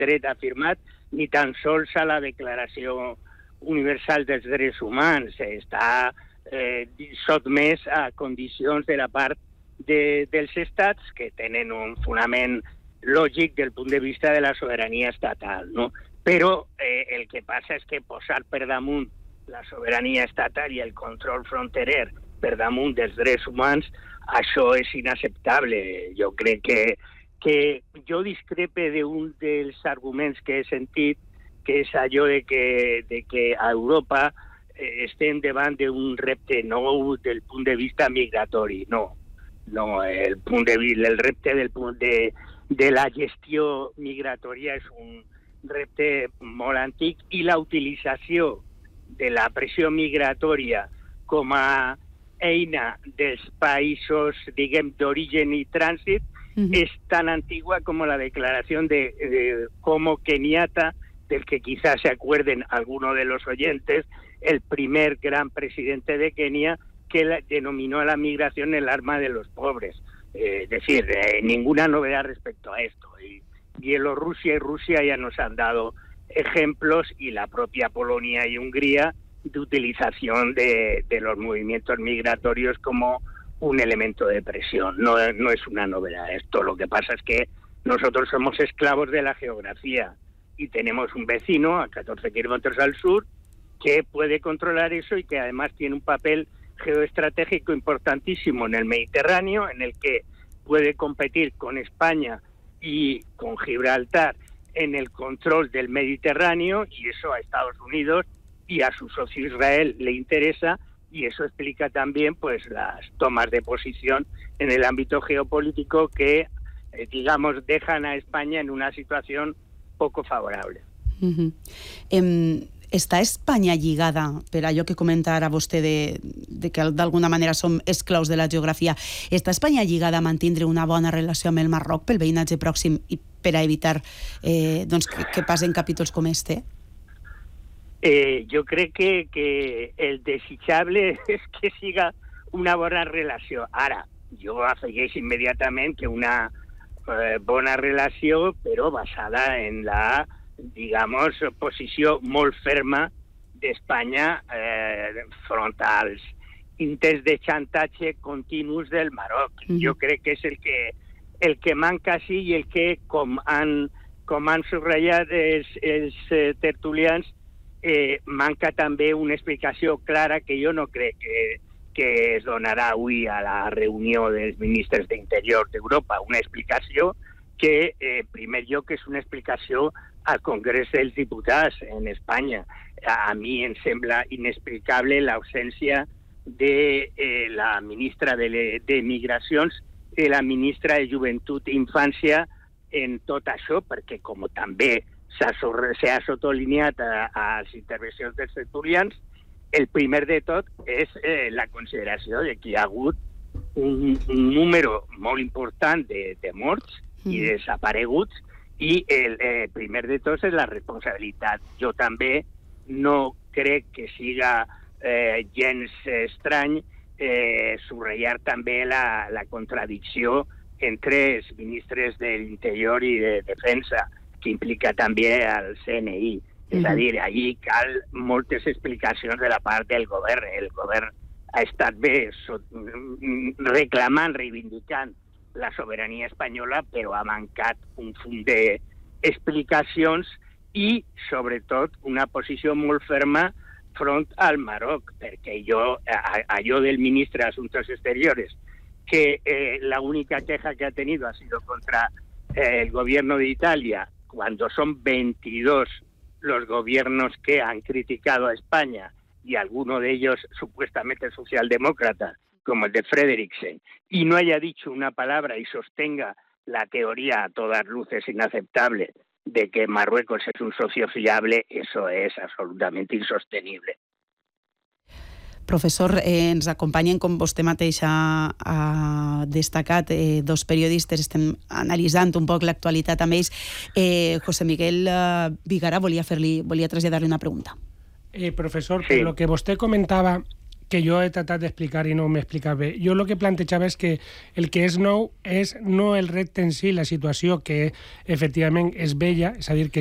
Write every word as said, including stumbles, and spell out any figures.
dret afirmat ni tan sols a la Declaració Universal dels Drets Humans. Està eh, sotmès a condicions de la part de, dels estats que tenen un fonament lògic del punt de vista de la sobirania estatal, no? Però eh, el que passa és que posar per damunt la sobirania estatal i el control fronterer per damunt dels drets humans, això és inacceptable. Jo crec que, que jo discrepe d'un dels arguments que he sentit, que és allò de que, de que a Europa eh, estem davant d'un repte nou del punt de vista migratori. No, no el, punt de, el repte del punt de, de la gestió migratòria és un repte molt antic i la utilització de la pressió migratòria com a eina dels països, diguem, d'origen i trànsit uh-huh. és tan antigua com la declaració de, de Jomo Kenyatta, del que quizás se acuerden algunos de los oyentes, el primer gran presidente de Kenia, que la, denominó a la migración el arma de los pobres. Eh, es decir, eh, ninguna novedad respecto a esto. Y Bielorrusia y Rusia ya nos han dado ejemplos, y la propia Polonia y Hungría, de utilización de, de los movimientos migratorios como un elemento de presión. No, no es una novedad esto. Lo que pasa es que nosotros somos esclavos de la geografía y tenemos un vecino a catorce kilómetros al sur que puede controlar eso y que además tiene un papel geoestratégico importantísimo en el Mediterráneo, en el que puede competir con España y con Gibraltar en el control del Mediterráneo, y eso a Estados Unidos y a su socio Israel le interesa, y eso explica también pues las tomas de posición en el ámbito geopolítico que, eh, digamos, dejan a España en una situación poco favorable. Uh-huh. Um... Està Espanya lligada, per allò que comenta ara vostè de, de que d'alguna manera som esclaus de la geografia, està Espanya lligada a mantindre una bona relació amb el Marroc pel veïnatge pròxim i per a evitar eh, doncs, que, que passen capítols com este? Eh, jo crec que, que el desitjable és que siga una bona relació. Ara, jo afegeix immediatament que una eh, bona relació, però basada en la digamos, posició molt ferma d'Espanya eh, front als intents de xantatge continus del Marroc. Mm-hmm. Jo crec que és el que, el que manca sí, i el que, com han, com han subratllat els, els eh, tertulians, eh, manca també una explicació clara que jo no crec que, que es donarà avui a la reunió dels ministres d'Interior d'Europa. Una explicació que, en eh, primer lloc, és una explicació al Congrés dels Diputats en Espanya. A mi em sembla inexplicable l'ausència de eh, la ministra de, de Migracions i la ministra de Joventut i Infància en tot això, perquè com també s'ha sotolineat a, a les intervencions dels tertulians, el primer de tot és eh, la consideració de que hi ha hagut un, un número molt important de, de morts mm. i desapareguts, i el eh, primer de tot és la responsabilitat. Jo també no crec que siga eh, gens estrany eh, subratllar també la, la contradicció entre els ministres de l'Interior i de Defensa, que implica també el C N I. Mm-hmm. És a dir, allí cal moltes explicacions de la part del govern. El govern ha estat bé reclamant, reivindicant la sobirania espanyola, però ha mancat un font d'explicacions i, sobretot, una posició molt ferma front al Marroc, perquè jo, allò del ministre d'Assumptes Exteriores, que eh, la única queja que ha tenido ha sido contra eh, el gobierno de Italia, cuando son veintidós los gobiernos que han criticado a España, y alguno de ellos supuestamente socialdemócrata, como el de Frederiksen, y no haya dicho una palabra y sostenga la teoría a todas luces inaceptable de que Marruecos es un socio fiable, eso es absolutamente insostenible. Professor, eh, ens acompanyen, com vostè mateix ha, ha destacat, eh, dos periodistes, estem analitzant un poc l'actualitat amb ells. Eh, José Miguel eh, Vigara volia fer-li, volia traslladar-li una pregunta. Eh, professor, sí. Per lo que vostè comentava, que jo he tratat d'explicar i no m'he explicat bé. Jo el que plantejava és que el que és nou és no el repte en si, la situació que efectivament és vella, és a dir, que